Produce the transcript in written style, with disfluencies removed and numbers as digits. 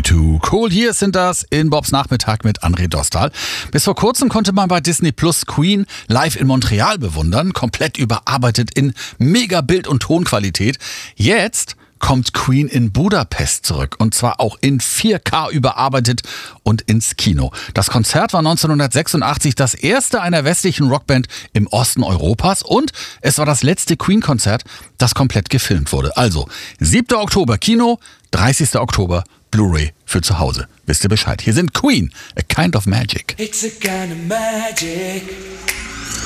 Too Cool. Hier sind das in Bobs Nachmittag mit André Dostal. Bis vor kurzem konnte man bei Disney Plus Queen live in Montreal bewundern, komplett überarbeitet in mega Bild- und Tonqualität. Jetzt kommt Queen in Budapest zurück und zwar auch in 4K überarbeitet und ins Kino. Das Konzert war 1986 das erste einer westlichen Rockband im Osten Europas und es war das letzte Queen-Konzert, das komplett gefilmt wurde. Also 7. Oktober Kino, 30. Oktober Blu-ray für zu Hause. Wisst ihr Bescheid? Hier sind Queen, A Kind of Magic. It's a kind of magic.